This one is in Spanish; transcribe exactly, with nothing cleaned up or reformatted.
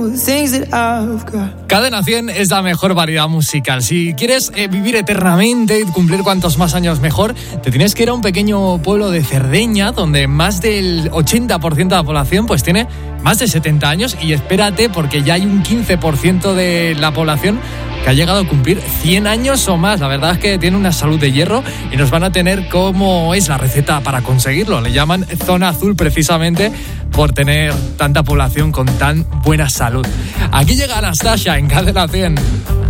all the things that I've got. Cadena cien es la mejor variedad musical. Si quieres eh, vivir eternamente y cumplir cuantos más años mejor, te tienes que ir a un pequeño pueblo de Cerdeña donde más del ochenta por ciento de la población pues tiene más de setenta años, y espérate porque ya hay un quince por ciento de la población que ha llegado a cumplir cien años o más. La verdad es que tiene una salud de hierro y nos van a tener cómo es la receta para conseguirlo. Le llaman zona azul precisamente por tener tanta población con tan buena salud. Aquí llega Anastasia en Cadena cien.